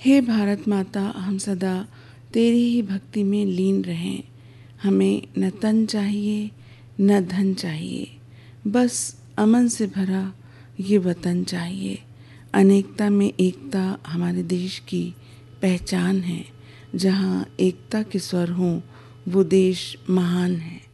हे भारत माता, हम सदा तेरी ही भक्ति में लीन रहें। हमें न तन चाहिए न धन चाहिए, बस अमन से भरा ये वतन चाहिए। अनेकता में एकता हमारे देश की पहचान है। जहाँ एकता के स्वर हों वो देश महान है।